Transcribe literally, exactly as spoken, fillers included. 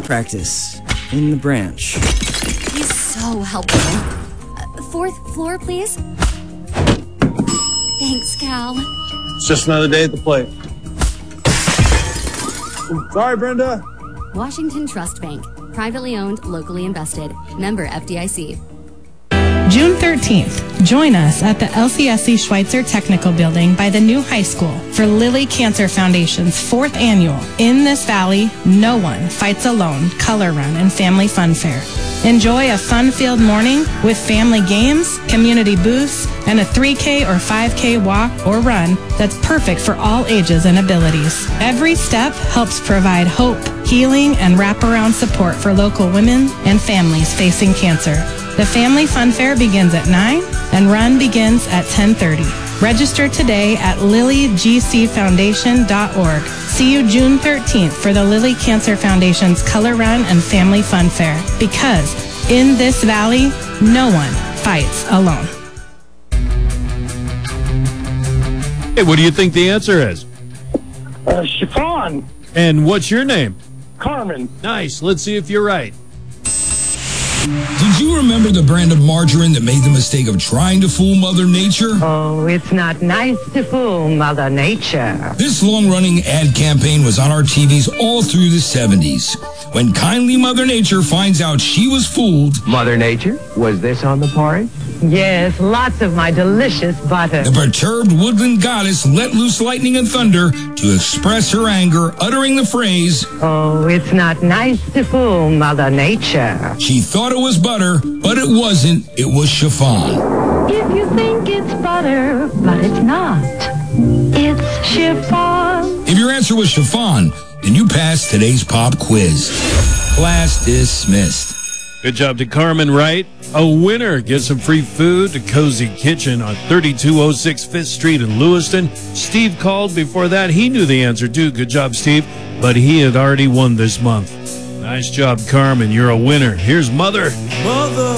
Practice in the branch. He's so helpful. Uh, fourth floor, please. Thanks, Cal. It's just another day at the plate. Sorry, Brenda. Washington Trust Bank. Privately owned, locally invested. Member F D I C. June thirteenth, join us at the L C S C Schweitzer Technical Building by the new high school for Lilly Cancer Foundation's fourth annual In This Valley, No One Fights Alone Color Run and Family Fun Fair. Enjoy a fun-filled morning with family games, community booths, and a three K or five K walk or run that's perfect for all ages and abilities. Every step helps provide hope, healing, and wraparound support for local women and families facing cancer. The Family Fun Fair begins at nine and run begins at ten thirty. Register today at lily g c foundation dot org. See you June thirteenth for the Lilly Cancer Foundation's Color Run and Family Fun Fair. Because in this valley, no one fights alone. Hey, what do you think the answer is? Uh, chiffon. And what's your name? Carmen. Nice. Let's see if you're right. Did you remember the brand of margarine that made the mistake of trying to fool Mother Nature? Oh, it's not nice to fool Mother Nature. This long-running ad campaign was on our T Vs all through the seventies. When kindly Mother Nature finds out she was fooled... Mother Nature, was this on the porridge? Yes, lots of my delicious butter. The perturbed woodland goddess let loose lightning and thunder to express her anger, uttering the phrase... Oh, it's not nice to fool Mother Nature. She thought it was butter, but it wasn't. It was chiffon. If you think it's butter, but it's not. It's chiffon. If your answer was chiffon, then you passed today's pop quiz. Class dismissed. Good job to Carmen Wright. A winner gets some free food to Cozy Kitchen on thirty-two oh six Fifth Street in Lewiston. Steve called before that. He knew the answer, too. Good job, Steve. But he had already won this month. Nice job, Carmen. You're a winner. Here's Mother. Mother.